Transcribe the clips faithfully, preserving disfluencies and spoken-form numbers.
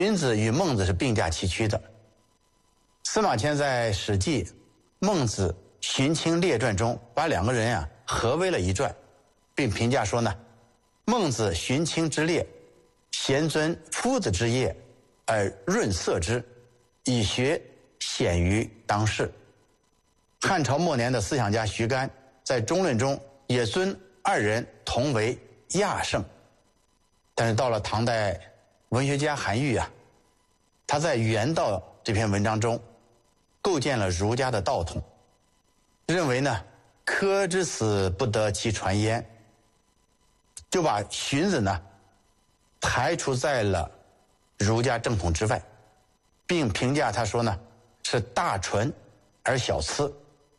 荀子与孟子是并驾齐驱的。司马迁在《史记·孟子荀卿列传》中把两个人啊合为了一传，并评价说呢：孟子荀卿之列，贤尊夫子之业，而润色之，以学显于当世。汉朝末年的思想家徐干在中论中也尊二人同为亚圣。但是到了唐代，文学家韩愈啊，他在《原道》这篇文章中构建了儒家的道统，认为呢轲之死不得其传焉，就把荀子呢排除在了儒家正统之外，并评价他说呢是大纯而小疵。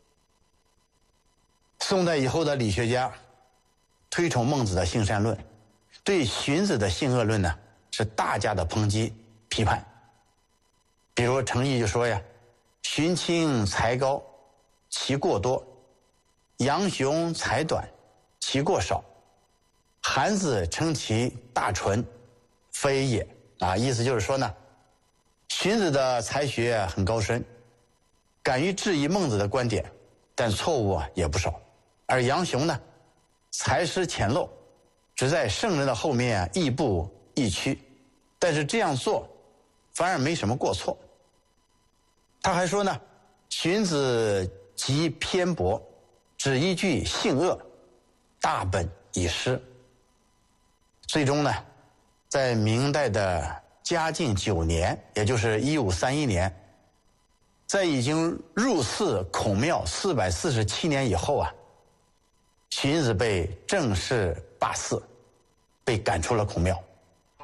宋代以后的理学家推崇孟子的性善论，对荀子的性恶论呢是大加的抨击批判。比如程颐就说呀：荀卿才高，其过多；杨雄才短，其过少。韩子称其大纯，非也。啊，意思就是说呢，荀子的才学很高深，敢于质疑孟子的观点，但错误啊也不少。而杨雄呢，才识浅陋，只在圣人的后面亦步亦趋，但是这样做反而没什么过错。他还说呢，荀子极偏颇，只依据性恶，大本已失。最终呢，在明代的嘉靖九年，也就是一五三一年，在已经入寺孔庙四百四十七年以后啊，荀子被正式罢寺，被赶出了孔庙。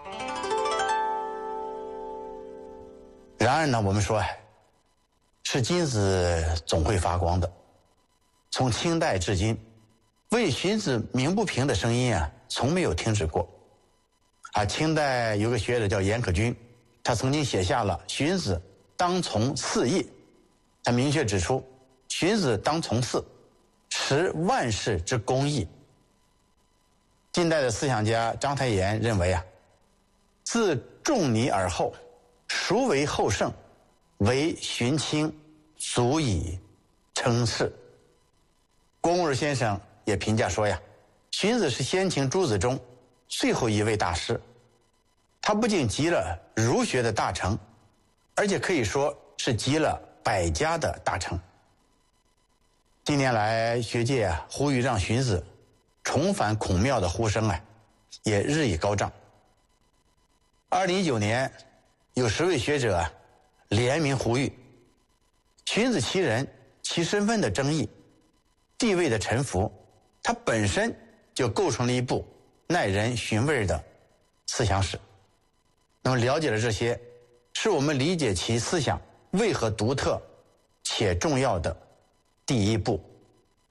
然而呢，我们说是金子总会发光的。从清代至今，为荀子鸣不平的声音啊，从没有停止过。啊，清代有个学者叫严可均，他曾经写下了荀子当从四义，他明确指出，荀子当从四，实万世之公义。近代的思想家章太炎认为啊，自仲尼而后，孰为后圣？唯荀卿足以称是。郭沫若先生也评价说呀，荀子是先秦诸子中最后一位大师，他不仅集了儒学的大成，而且可以说是集了百家的大成。近年来学界啊呼吁让荀子重返孔庙的呼声啊也日益高涨。二零一九年有十位学者啊联名呼吁，荀子其人其身份的争议，地位的沉浮，它本身就构成了一部耐人寻味的思想史。那么了解了这些，是我们理解其思想为何独特且重要的第一步。